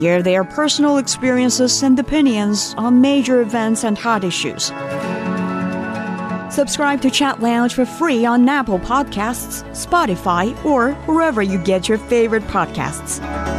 Share their personal experiences and opinions on major events and hot issues. Subscribe to Chat Lounge for free on Apple Podcasts, Spotify, or wherever you get your favorite podcasts.